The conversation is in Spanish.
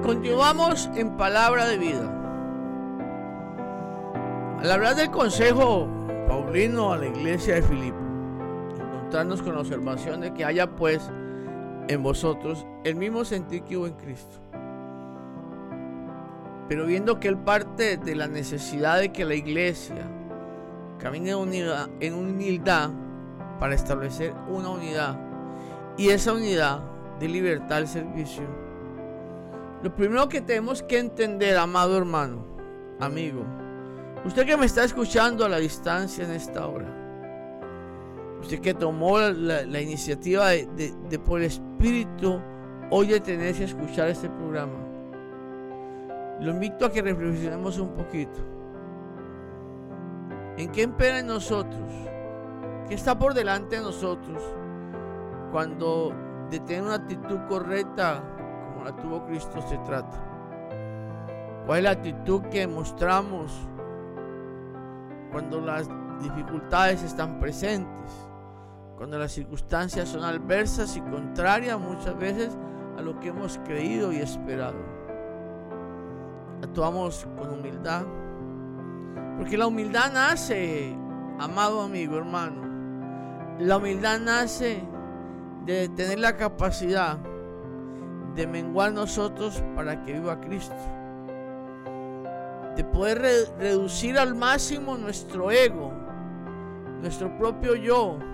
Continuamos en Palabra de Vida. Al hablar del consejo paulino a la iglesia de Filipo, encontrarnos con la observación de que haya pues en vosotros el mismo sentir que hubo en Cristo, pero viendo que él parte de la necesidad de que la iglesia camine en humildad para establecer una unidad, y esa unidad de libertad al servicio. Lo primero que tenemos que entender, amado hermano, amigo, usted que me está escuchando a la distancia en esta hora, usted que tomó la iniciativa de por el Espíritu hoy detenerse a escuchar este programa, lo invito a que reflexionemos un poquito. ¿En qué espera en nosotros? ¿Qué está por delante de nosotros cuando de tener una actitud correcta como la tuvo Cristo se trata? ¿Cuál es la actitud que mostramos cuando las dificultades están presentes? Cuando las circunstancias son adversas y contrarias muchas veces a lo que hemos creído y esperado. Actuamos con humildad, porque la humildad nace, amado amigo, hermano, la humildad nace de tener la capacidad de menguar nosotros para que viva Cristo, de poder reducir al máximo nuestro ego, nuestro propio yo,